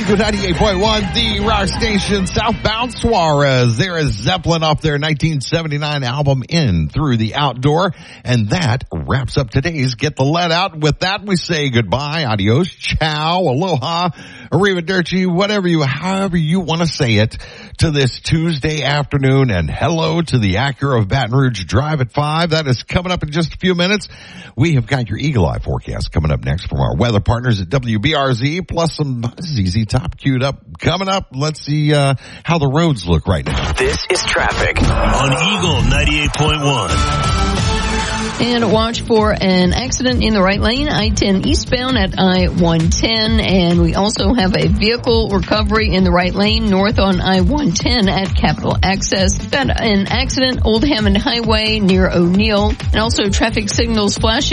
Eagle 98.1, the rock station, southbound Suarez. There is Zeppelin off their 1979 album In Through the Outdoor. And that wraps up today's Get the Lead Out. With that, we say goodbye, adios, ciao, aloha, arrivederci, however you want to say it, to this Tuesday afternoon. And hello to the Acura of Baton Rouge Drive at 5. That is coming up in just a few minutes. We have got your Eagle Eye forecast coming up next from our weather partners at WBRZ, plus some ZZ Top queued up. Coming up, let's see how the roads look right now. This is traffic on Eagle 98.1. And watch for an accident in the right lane, I-10 eastbound at I-110. And we also have a vehicle recovery in the right lane north on I-110 at Capitol Access. Got an accident, Old Hammond Highway near O'Neill. And also traffic signals flashing